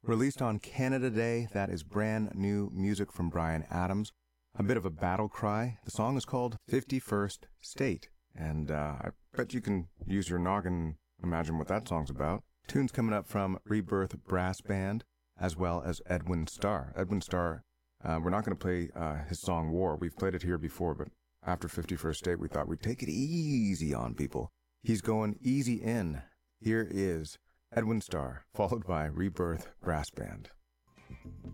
Released on Canada Day, that is brand new music from Bryan Adams. A bit of a battle cry. The song is called 51st State, and I bet you can use your noggin and imagine what that song's about. Tunes coming up from Rebirth Brass Band, as well as Edwin Starr. Edwin Starr, we're not going to play his song War. We've played it here before, but after 51st State, we thought we'd take it easy on people. He's going easy in. Here is Edwin Starr, followed by Rebirth Brass Band.